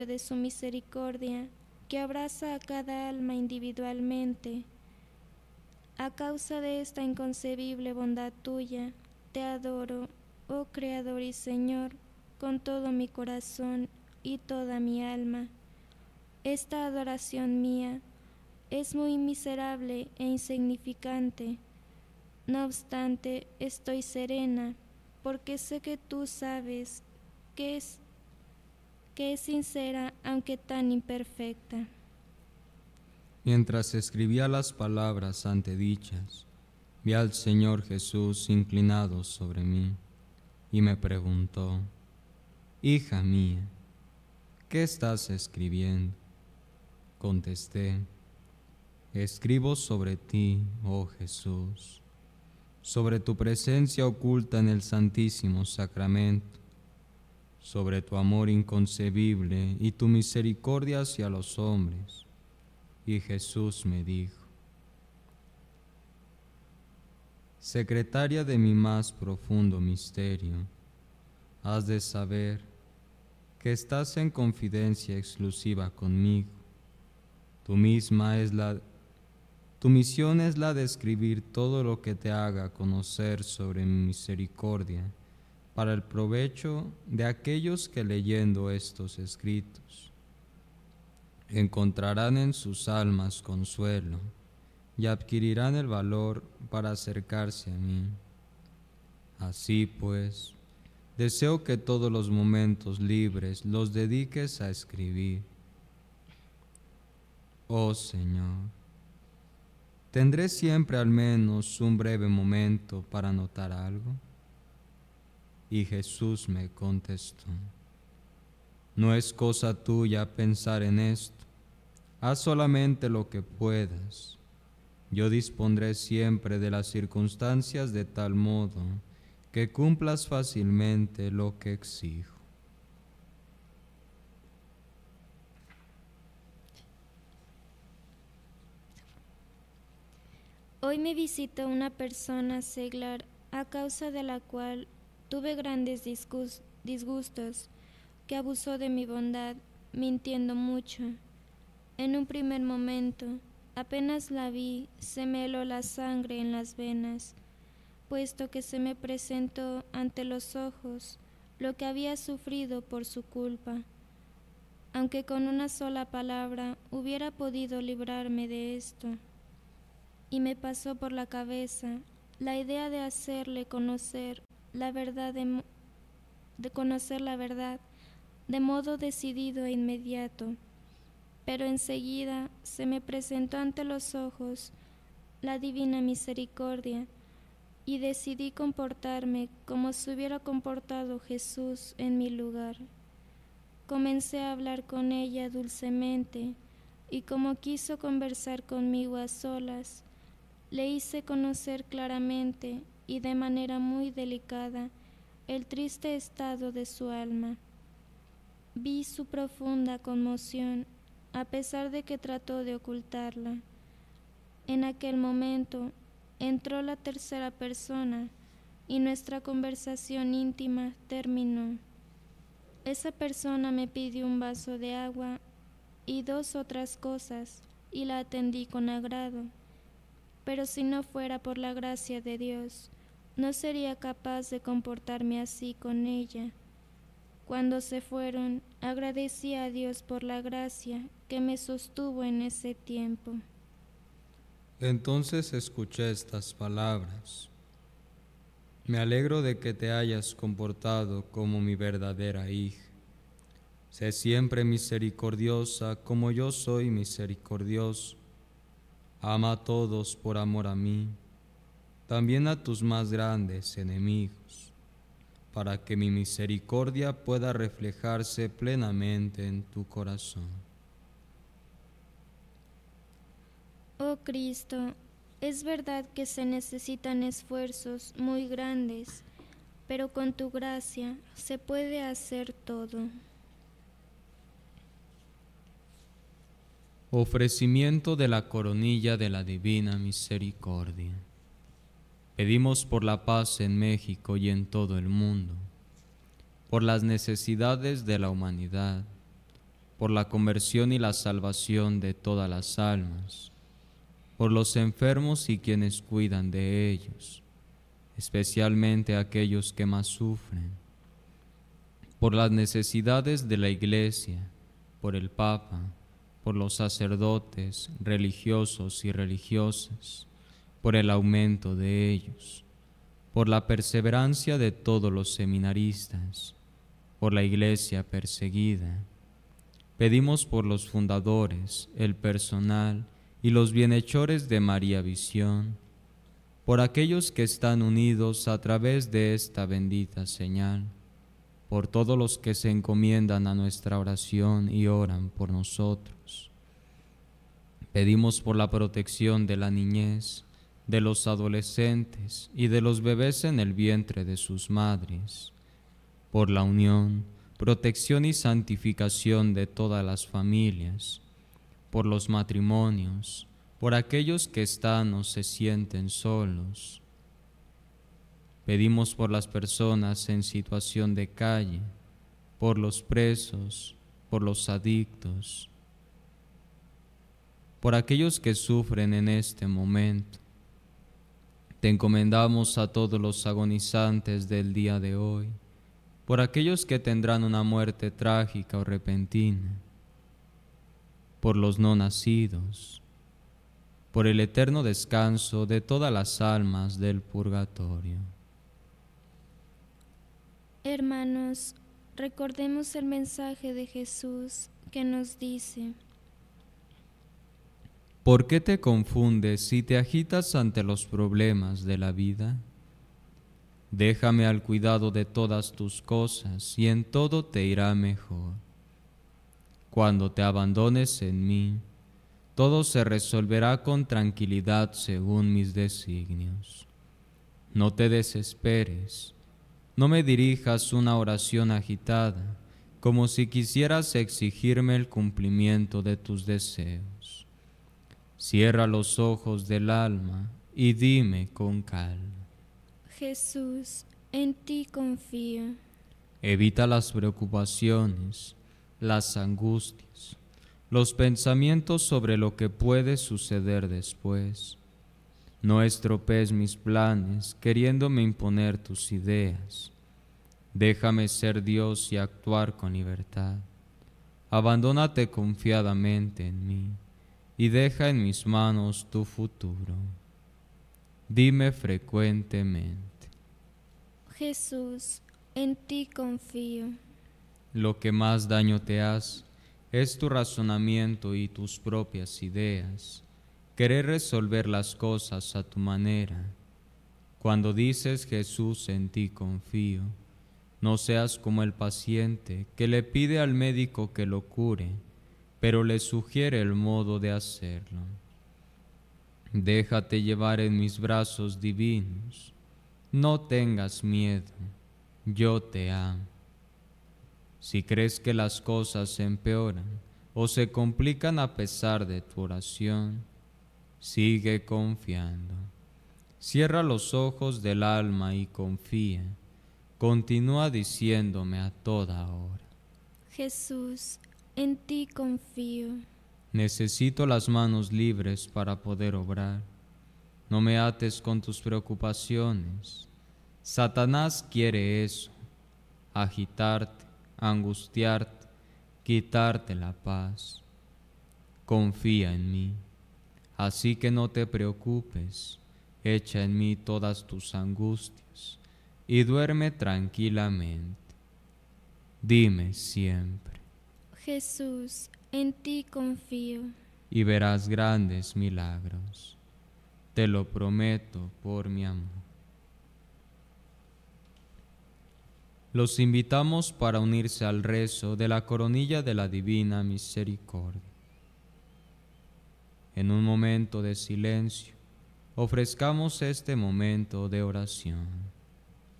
de su misericordia, que abraza a cada alma individualmente. A causa de esta inconcebible bondad tuya, te adoro, oh Creador y Señor, con todo mi corazón y toda mi alma. Esta adoración mía es muy miserable e insignificante. No obstante, estoy serena, porque sé que tú sabes que es sincera, aunque tan imperfecta. Mientras escribía las palabras antedichas, vi al Señor Jesús inclinado sobre mí y me preguntó: Hija mía, ¿qué estás escribiendo? Contesté: escribo sobre ti, oh Jesús, sobre tu presencia oculta en el Santísimo Sacramento, sobre tu amor inconcebible y tu misericordia hacia los hombres. Y Jesús me dijo: secretaria de mi más profundo misterio, has de saber que estás en confidencia exclusiva conmigo. Tu misión es la de escribir todo lo que te haga conocer sobre mi misericordia, para el provecho de aquellos que, leyendo estos escritos, encontrarán en sus almas consuelo y adquirirán el valor para acercarse a mí. Así pues, deseo que todos los momentos libres los dediques a escribir. Oh Señor, ¿tendré siempre al menos un breve momento para anotar algo? Y Jesús me contestó: no es cosa tuya pensar en esto, haz solamente lo que puedas. Yo dispondré siempre de las circunstancias de tal modo que cumplas fácilmente lo que exijo. Hoy me visitó una persona seglar a causa de la cual tuve grandes disgustos, que abusó de mi bondad, mintiendo mucho. En un primer momento, apenas la vi, se me heló la sangre en las venas, puesto que se me presentó ante los ojos lo que había sufrido por su culpa, aunque con una sola palabra hubiera podido librarme de esto. Y me pasó por la cabeza la idea de hacerle conocer la verdad, de modo decidido e inmediato. Pero enseguida se me presentó ante los ojos la divina misericordia, y decidí comportarme como se hubiera comportado Jesús en mi lugar. Comencé a hablar con ella dulcemente, y como quiso conversar conmigo a solas, le hice conocer claramente y de manera muy delicada el triste estado de su alma. Vi su profunda conmoción, a pesar de que trató de ocultarla. En aquel momento entró la tercera persona y nuestra conversación íntima terminó. Esa persona me pidió un vaso de agua y 2 otras cosas, y la atendí con agrado. Pero si no fuera por la gracia de Dios, no sería capaz de comportarme así con ella. Cuando se fueron, agradecí a Dios por la gracia que me sostuvo en ese tiempo. Entonces escuché estas palabras: me alegro de que te hayas comportado como mi verdadera hija. Sé siempre misericordiosa como yo soy misericordioso. Ama a todos por amor a mí, también a tus más grandes enemigos, para que mi misericordia pueda reflejarse plenamente en tu corazón. Oh Cristo, es verdad que se necesitan esfuerzos muy grandes, pero con tu gracia se puede hacer todo. Ofrecimiento de la coronilla de la Divina Misericordia. Pedimos por la paz en México y en todo el mundo, por las necesidades de la humanidad, por la conversión y la salvación de todas las almas, por los enfermos y quienes cuidan de ellos, especialmente aquellos que más sufren, por las necesidades de la Iglesia, por el Papa, por los sacerdotes religiosos y religiosas, por el aumento de ellos, por la perseverancia de todos los seminaristas, por la Iglesia perseguida. Pedimos por los fundadores, el personal y los bienhechores de María Visión, por aquellos que están unidos a través de esta bendita señal, por todos los que se encomiendan a nuestra oración y oran por nosotros. Pedimos por la protección de la niñez, de los adolescentes y de los bebés en el vientre de sus madres, por la unión, protección y santificación de todas las familias, por los matrimonios, por aquellos que están o se sienten solos. Pedimos por las personas en situación de calle, por los presos, por los adictos, por aquellos que sufren en este momento. Te encomendamos a todos los agonizantes del día de hoy, por aquellos que tendrán una muerte trágica o repentina, por los no nacidos, por el eterno descanso de todas las almas del purgatorio. Hermanos, recordemos el mensaje de Jesús que nos dice: ¿Por qué te confundes y te agitas ante los problemas de la vida? Déjame al cuidado de todas tus cosas y en todo te irá mejor. Cuando te abandones en mí, todo se resolverá con tranquilidad según mis designios. No te desesperes, no me dirijas una oración agitada, como si quisieras exigirme el cumplimiento de tus deseos. Cierra los ojos del alma y dime con calma: Jesús, en ti confío. Evita las preocupaciones, las angustias, los pensamientos sobre lo que puede suceder después. No estropees mis planes queriéndome imponer tus ideas. Déjame ser Dios y actuar con libertad. Abandónate confiadamente en mí y deja en mis manos tu futuro. Dime frecuentemente: Jesús, en ti confío. Lo que más daño te hace es tu razonamiento y tus propias ideas, querer resolver las cosas a tu manera. Cuando dices Jesús, en ti confío, no seas como el paciente que le pide al médico que lo cure, pero le sugiere el modo de hacerlo. Déjate llevar en mis brazos divinos. No tengas miedo, yo te amo. Si crees que las cosas se empeoran o se complican a pesar de tu oración, sigue confiando. Cierra los ojos del alma y confía. Continúa diciéndome a toda hora: Jesús, en ti confío. Necesito las manos libres para poder obrar. No me ates con tus preocupaciones. Satanás quiere eso: agitarte, angustiarte, quitarte la paz. Confía en mí, así que no te preocupes. Echa en mí todas tus angustias y duerme tranquilamente. Dime siempre: Jesús, en ti confío. y verás grandes milagros. Te lo prometo por mi amor. Los invitamos para unirse al rezo de la coronilla de la Divina Misericordia. En un momento de silencio, ofrezcamos este momento de oración.